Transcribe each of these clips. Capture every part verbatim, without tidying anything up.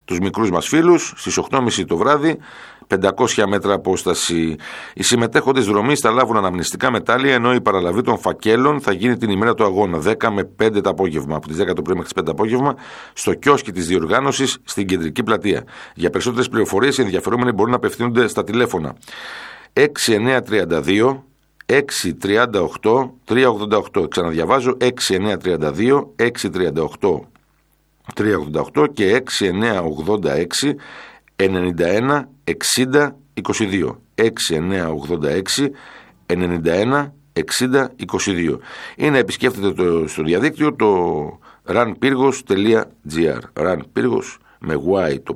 τους μικρούς μας φίλους στις οκτώ και μισή το βράδυ, πεντακόσια μέτρα απόσταση. Οι συμμετέχοντες δρομείς θα λάβουν αναμνηστικά μετάλλια, ενώ η παραλαβή των φακέλων θα γίνει την ημέρα του αγώνα, δέκα με πέντε το απόγευμα, από τις δέκα το πρωί μέχρι τις πέντε το απόγευμα, στο κιόσκι της διοργάνωσης στην κεντρική πλατεία. Για περισσότερες πληροφορίες, οι ενδιαφερόμενοι μπορούν να απευθύνονται στα τηλέφωνα έξι εννιά τρία δύο έξι τρία οκτώ τρία ογδόντα οκτώ. Ξαναδιαβάζω, έξι εννιά τρία δύο έξι τρία οκτώ τρία ογδόντα οκτώ και έξι εννιά ογδόντα έξι ενενήντα ένα εξήντα είκοσι δύο. έξι εννιά ογδόντα έξι ενενήντα ένα εξήντα είκοσι δύο. Ή να επισκέφτεται το, στο διαδίκτυο το runpyrgos τελεία gr. runpyrgos με y το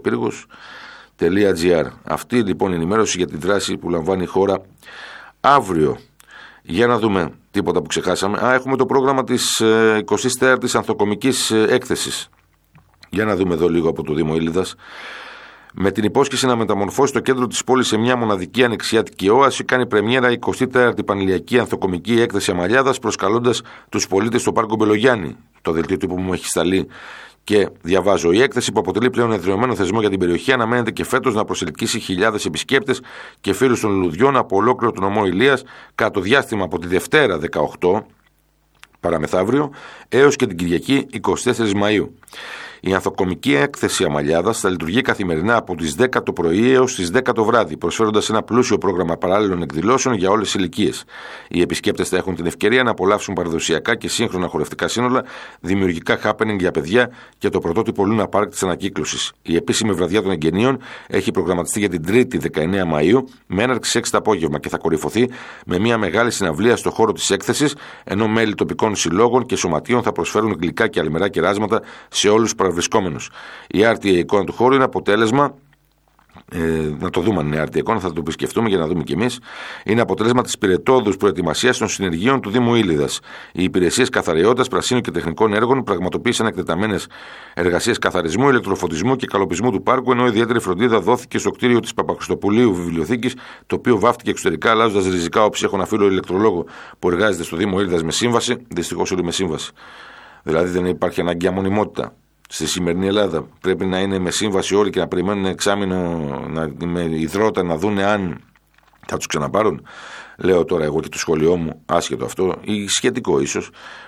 pyrgos.gr. Αυτή λοιπόν η ενημέρωση για την δράση που λαμβάνει η χώρα αύριο. Για να δούμε τίποτα που ξεχάσαμε. Α, έχουμε το πρόγραμμα της ε, εικοστής τέταρτης ανθοκομικής ε, έκθεσης. Για να δούμε εδώ λίγο από το Δήμο Ήλιδας. Με την υπόσχεση να μεταμορφώσει το κέντρο της πόλης σε μια μοναδική ανοιξιάτικη όαση, κάνει πρεμιέρα η εικοστή τέταρτη Πανηλιακή Ανθοκομική Έκθεση Αμαλιάδας, προσκαλώντας τους πολίτες στο Πάρκο Μπελογιάννη. Το δελτίο τύπου που μου έχει σταλεί και διαβάζω. Η έκθεση, που αποτελεί πλέον εδραιωμένο θεσμό για την περιοχή, αναμένεται και φέτος να προσελκύσει χιλιάδες επισκέπτες και φίλους των λουλουδιών από ολόκληρο τον νομό Ηλίας κατά το διάστημα από τη Δευτέρα δεκαοκτώ παραμεθαύριο έως και την Κυριακή εικοστή τέταρτη Μαΐου. Η Ανθοκομική Έκθεση Αμαλιάδας θα λειτουργεί καθημερινά από τις δέκα το πρωί έως τις δέκα το βράδυ, προσφέροντας ένα πλούσιο πρόγραμμα παράλληλων εκδηλώσεων για όλες τις ηλικίες. Οι επισκέπτες θα έχουν την ευκαιρία να απολαύσουν παραδοσιακά και σύγχρονα χορευτικά σύνολα, δημιουργικά happening για παιδιά και το πρωτότυπο Luna Park της ανακύκλωσης. Η επίσημη βραδιά των εγγενείων έχει προγραμματιστεί για την Τρίτη δεκαεννέα Μαΐου με έναρξη έξι το απόγευμα και θα κορυφωθεί με μια μεγάλη συναυλία στο χώρο της έκθεσης, ενώ μέλη τοπικών συλλόγων και σωματείων θα προσφέρουν γλυκά και αλμερά κεράσματα σε όλους τους παραβρισκόμενους. Η άρτια εικόνα του χώρου είναι αποτέλεσμα. Ε, να το δούμε αν είναι άρτια εικόνα, θα το επισκεφτούμε για να δούμε κι εμείς. Είναι αποτέλεσμα της πυρετόδους προετοιμασίας των συνεργείων του Δήμου Ήλιδας. Οι υπηρεσίες καθαριότητας, πρασίνου και τεχνικών έργων πραγματοποίησαν εκτεταμένες εργασίες καθαρισμού, ηλεκτροφωτισμού και καλοπισμού του πάρκου, ενώ ιδιαίτερη φροντίδα δόθηκε στο κτίριο της Παπαχριστοπουλίου Βιβλιοθήκης, το οποίο βάφτηκε εξωτερικά αλλάζοντας ριζικά. Όψη, έχω ένα φίλο ηλεκτρολόγο που εργάζεται στο Δήμο Ήλιδας με σύμβαση, δυστυχώς όλοι με σύμβαση. Δηλαδή δεν υπάρχει αναγκαία μονιμότητα. Στη σημερινή Ελλάδα πρέπει να είναι με σύμβαση όλοι και να περιμένουν εξάμηνο να, με υδρότα να δουν αν θα τους ξαναπάρουν. Λέω τώρα εγώ και το σχολείο μου, άσχετο αυτό, ή σχετικό ίσως,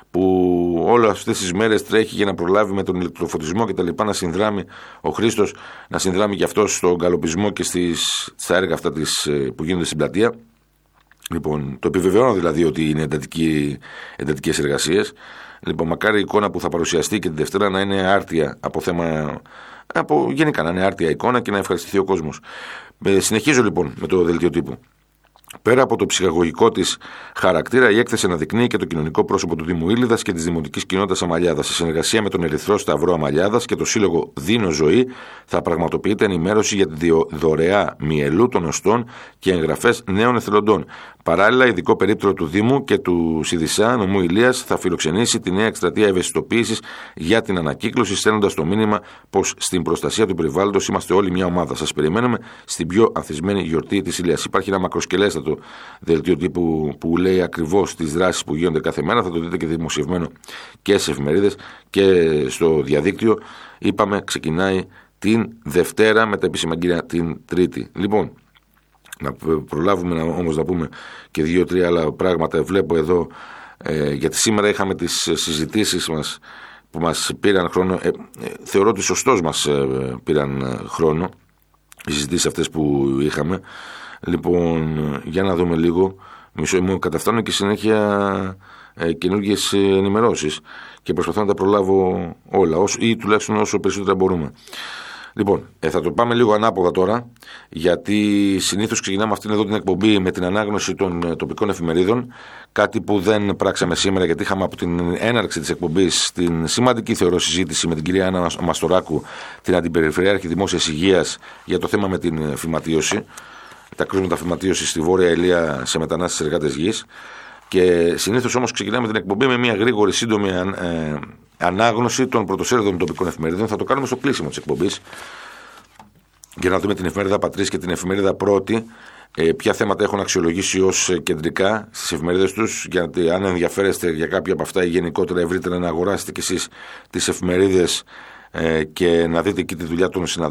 που όλες αυτές τις μέρες τρέχει για να προλάβει με τον ηλεκτροφωτισμό και τα λοιπά να συνδράμει ο Χρήστος, να συνδράμει και αυτός στον καλοπισμό και στις, στα έργα αυτά της, που γίνονται στην πλατεία. Λοιπόν, το επιβεβαιώνω δηλαδή ότι είναι εντατικές εργασίες. Λοιπόν, μακάρι η εικόνα που θα παρουσιαστεί και τη Δευτέρα να είναι άρτια από θέμα, από, γενικά να είναι άρτια εικόνα και να ευχαριστηθεί ο κόσμος. Ε, συνεχίζω λοιπόν με το δελτίο τύπου. Πέρα από το ψυχαγωγικό της χαρακτήρα, η έκθεση αναδεικνύει και το κοινωνικό πρόσωπο του Δήμου Ήλιδας και της Δημοτικής Κοινότητας Αμαλιάδας. Σε συνεργασία με τον Ερυθρό Σταυρό Αμαλιάδας και το Σύλλογο Δίνω Ζωή, θα πραγματοποιείται ενημέρωση για τη δωρεά μυελού των οστών και εγγραφές νέων εθελοντών. Παράλληλα, ειδικό περίπτερο του Δήμου και του ΣΥΔΙΣΑ νομού Ηλίας θα φιλοξενήσει τη νέα εκστρατεία ευαισθητοποίησης για την ανακύκλωση, στέλνοντας το μήνυμα πως στην προστασία του περιβάλλοντος είμαστε όλοι μια ομάδα. Σας περιμένουμε στην πιο ανθισμένη γιορτή της Ηλίας. Υπάρχει ένα μακροσκελέστατο δελτίο τύπου που λέει ακριβώς τις δράσεις που γίνονται κάθε μέρα. Θα το δείτε και δημοσιευμένο και σε εφημερίδες και στο διαδίκτυο. Είπαμε, ξεκινάει την Δευτέρα με τα επίσημα κύρια την Τρίτη. Λοιπόν, να προλάβουμε όμως να πούμε και δύο-τρία άλλα πράγματα. Βλέπω εδώ, ε, γιατί σήμερα είχαμε τις συζητήσεις μας που μας πήραν χρόνο. Ε, ε, θεωρώ ότι σωστός μας ε, πήραν χρόνο οι συζητήσεις αυτές που είχαμε. Λοιπόν, για να δούμε λίγο. Μισό, μου καταφτάνουν και συνέχεια ε, καινούργιες ενημερώσεις και προσπαθώ να τα προλάβω όλα, όσο, ή τουλάχιστον όσο περισσότερα μπορούμε. Λοιπόν, ε, θα το πάμε λίγο ανάποδα τώρα, γιατί συνήθως ξεκινάμε αυτήν εδώ την εκπομπή με την ανάγνωση των ε, τοπικών εφημερίδων, κάτι που δεν πράξαμε σήμερα, γιατί είχαμε από την έναρξη της εκπομπής την σημαντική θεωρώ συζήτηση με την κυρία Άννα Μαστοράκου, την Αντιπεριφερειάρχη Δημόσιας Υγείας, για το θέμα με την φυματίωση, τα κρούσματα φυματίωση στη Βόρεια Ηλία σε μετανάστες εργάτες γης. Και συνήθως όμως ξεκινάμε την εκπομπή με μια γρήγορη σύντομη ε, ανάγνωση των πρωτοσέλιδων τοπικών εφημερίδων. Θα το κάνουμε στο κλείσιμο της εκπομπής για να δούμε την εφημερίδα Πατρίς και την εφημερίδα Πρώτη, ε, ποια θέματα έχουν αξιολογήσει ως κεντρικά στις εφημερίδες τους, γιατί αν ενδιαφέρεστε για κάποια από αυτά ή γενικότερα ευρύτερα να αγοράσετε κι εσείς τις εφημερίδες ε, και να δείτε εκεί τη δουλειά των συναδέλφων